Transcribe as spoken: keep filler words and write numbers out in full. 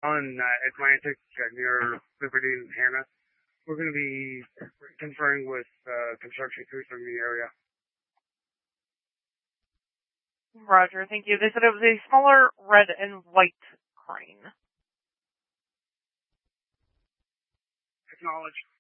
on uh, Atlantic uh, near Liberty and Hannah. We're going to be conferring with uh, construction crews from the area. Roger, thank you. They said it was a smaller red and white crane. Acknowledged.